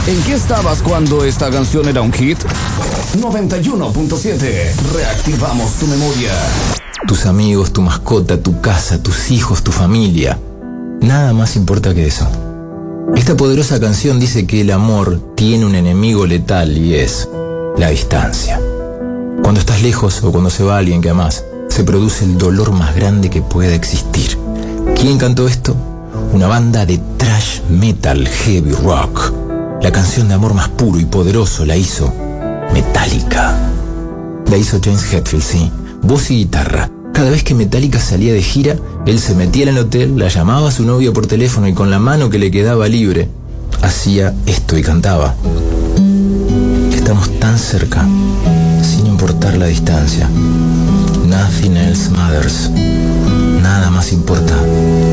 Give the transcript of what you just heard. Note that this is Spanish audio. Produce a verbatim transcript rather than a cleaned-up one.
¿En qué estabas cuando esta canción era un hit? noventa y uno punto siete. Reactivamos tu memoria. Tus amigos, tu mascota, tu casa, tus hijos, tu familia. Nada más importa que eso. Esta poderosa canción dice que el amor tiene un enemigo letal y es la distancia. Cuando estás lejos o cuando se va alguien que amás, se produce el dolor más grande que pueda existir. ¿Quién cantó esto? Una banda de thrash metal heavy rock. La canción de amor más puro y poderoso la hizo Metallica. La hizo James Hetfield, sí. Voz y guitarra. Cada vez que Metallica salía de gira, él se metía en el hotel, la llamaba a su novia por teléfono y con la mano que le quedaba libre, hacía esto y cantaba. Estamos tan cerca, sin importar la distancia. Nothing else matters. Nada más importa.